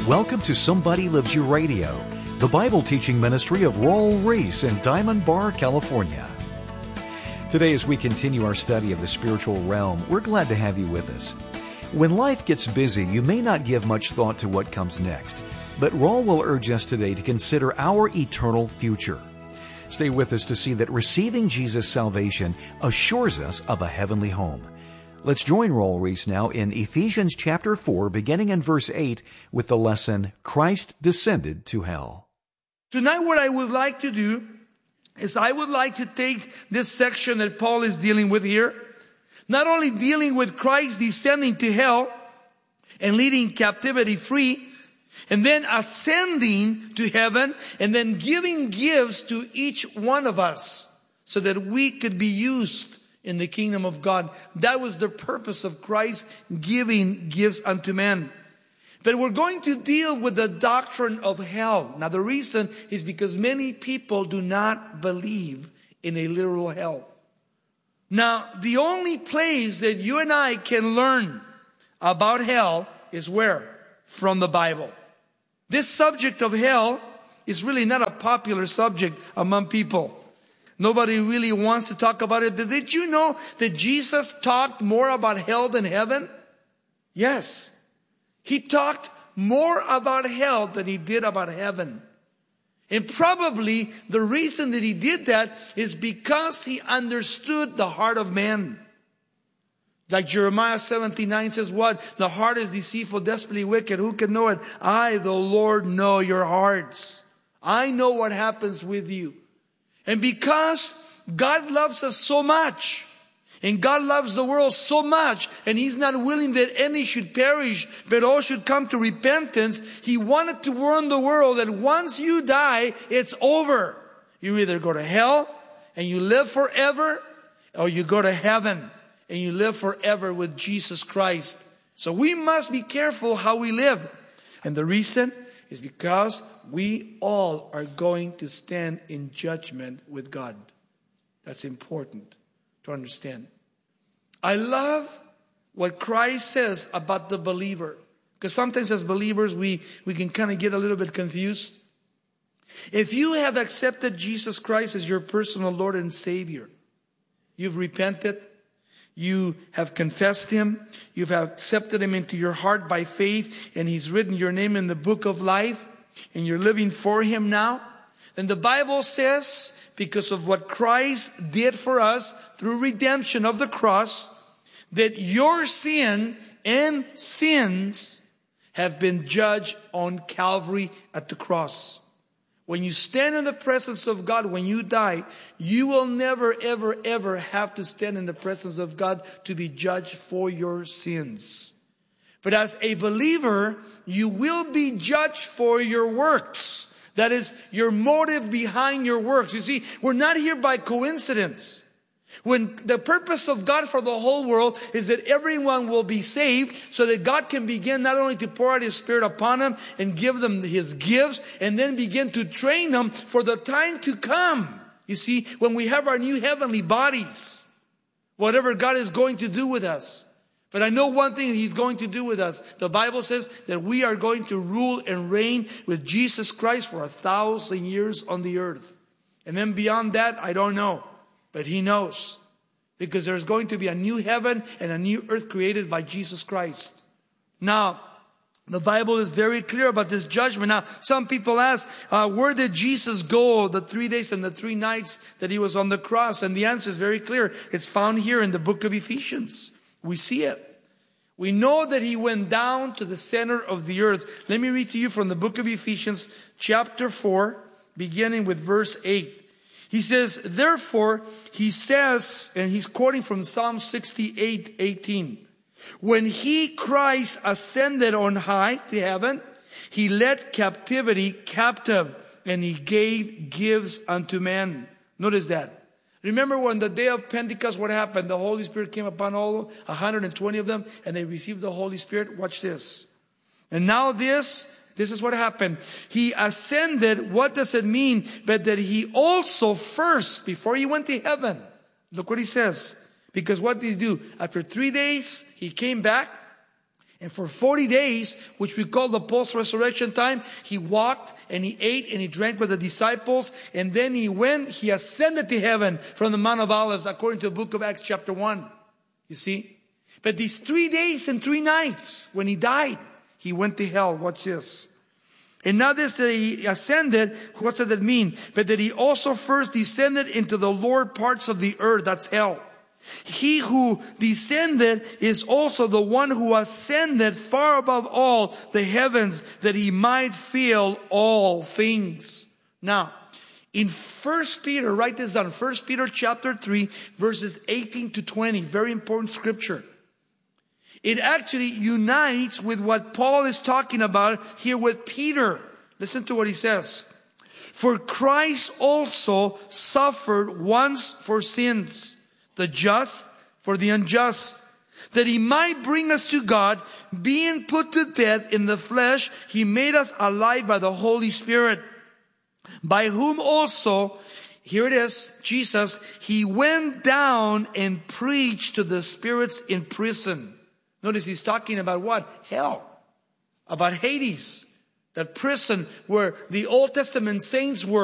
Welcome to Somebody Loves You Radio, the Bible teaching ministry of Raul Ries in Diamond Bar, California. Today, as we continue our study of the spiritual realm, we're glad to have you with us. When life gets busy, you may not give much thought to what comes next, but Raul will urge us today to consider our eternal future. Stay with us to see that receiving Jesus' salvation assures us of a heavenly home. Let's join Raul Ries now in Ephesians chapter 4, beginning in verse 8, with the lesson, Christ Descended to Hell. Tonight what I would like to do is I would like to take this section that Paul is dealing with here, not only dealing with Christ descending to hell and leading captivity free, and then ascending to heaven, and then giving gifts to each one of us so that we could be used in the kingdom of God. That was the purpose of Christ giving gifts unto men. But we're going to deal with the doctrine of hell. Now the reason is because many people do not believe in a literal hell. Now the only place that you and I can learn about hell is where? From the Bible. This subject of hell is really not a popular subject among people. Nobody really wants to talk about it. But did you know that Jesus talked more about hell than heaven? Yes. He talked more about hell than he did about heaven. And probably the reason that he did that is because he understood the heart of man. Like Jeremiah 17:9 says what? The heart is deceitful, desperately wicked. Who can know it? I, the Lord, know your hearts. I know what happens with you. And because God loves us so much, and God loves the world so much, and He's not willing that any should perish, but all should come to repentance, He wanted to warn the world that once you die, it's over. You either go to hell, and you live forever, or you go to heaven, and you live forever with Jesus Christ. So we must be careful how we live. And the reason is because we all are going to stand in judgment with God. That's important to understand. I love what Christ says about the believer. Because sometimes as believers, we can kind of get a little bit confused. If you have accepted Jesus Christ as your personal Lord and Savior, you've repented, you have confessed Him, you've accepted Him into your heart by faith, and He's written your name in the book of life, and you're living for Him now, then the Bible says, because of what Christ did for us through redemption of the cross, that your sin and sins have been judged on Calvary at the cross. When you stand in the presence of God, when you die, you will never, ever, ever have to stand in the presence of God to be judged for your sins. But as a believer, you will be judged for your works. That is, your motive behind your works. You see, we're not here by coincidence. When the purpose of God for the whole world is that everyone will be saved so that God can begin not only to pour out His Spirit upon them and give them His gifts and then begin to train them for the time to come. You see, when we have our new heavenly bodies, whatever God is going to do with us. But I know one thing He's going to do with us. The Bible says that we are going to rule and reign with Jesus Christ for 1,000 years on the earth. And then beyond that, I don't know. But He knows. Because there's going to be a new heaven and a new earth created by Jesus Christ. Now, the Bible is very clear about this judgment. Now, some people ask, where did Jesus go the 3 days and the 3 nights that He was on the cross? And the answer is very clear. It's found here in the book of Ephesians. We see it. We know that He went down to the center of the earth. Let me read to you from the book of Ephesians, chapter 4, beginning with verse 8. He says, therefore, He says, and he's quoting from Psalm 68:18. When He, Christ, ascended on high to heaven, He led captivity captive, and He gave gifts unto men. Notice that. Remember when the day of Pentecost, what happened? The Holy Spirit came upon all 120 of them, and they received the Holy Spirit. Watch this. And now this is what happened. He ascended. What does it mean? But that He also first, before He went to heaven, look what He says. Because what did He do? After 3 days, He came back And for 40 days, which we call the post-resurrection time, he walked and he ate and he drank with the disciples. And then he ascended to heaven from the Mount of Olives, according to the book of Acts chapter 1. You see? But these 3 days and 3 nights, when he died, he went to hell. Watch this. And now this that he ascended, what does that mean? But that he also first descended into the lower parts of the earth, that's hell. He who descended is also the one who ascended far above all the heavens, that he might fill all things. Now, in 1 Peter, write this down, 1 Peter chapter 3, verses 18 to 20, very important scripture. It actually unites with what Paul is talking about here with Peter. Listen to what he says. For Christ also suffered once for sins, the just for the unjust, that he might bring us to God, being put to death in the flesh, he made us alive by the Holy Spirit, by whom also, here it is, Jesus, he went down and preached to the spirits in prison. Notice he's talking about what? Hell. About Hades. That prison where the Old Testament saints were.